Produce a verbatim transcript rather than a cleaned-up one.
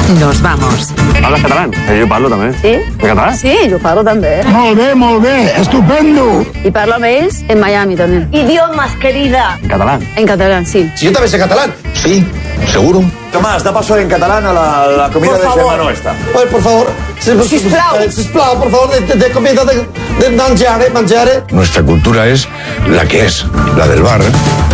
Nos vamos. Hablas catalán? Eh, jo parlo també. Sí? En català? Sí, jo parlo també. Molt bé, molt bé, estupendo. I parlo amb ells en Miami també. Idiomas, querida. En catalán. En catalán, sí. Si yo también sé catalán. Sí, seguro. Tomás, da paso en catalán a la, la comida Por de favor. germano esta. Pues, por favor. Sisplau. Eh, Sisplau, por favor, de, de, de comida de, de mangiare, mangiare. Nuestra cultura es la que es, la del bar.